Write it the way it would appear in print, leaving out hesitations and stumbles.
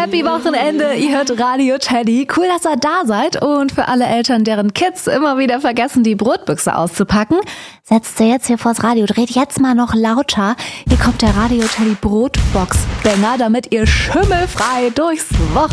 Happy Wochenende, ihr hört Radio Teddy. Cool, dass ihr da seid. Und für alle Eltern, deren Kids immer wieder vergessen, die Brotbüchse auszupacken, setzt ihr jetzt hier vors Radio, dreht jetzt mal noch lauter. Hier kommt der Radio Teddy Brotbox-Banger, damit ihr schimmelfrei durchs Wochenende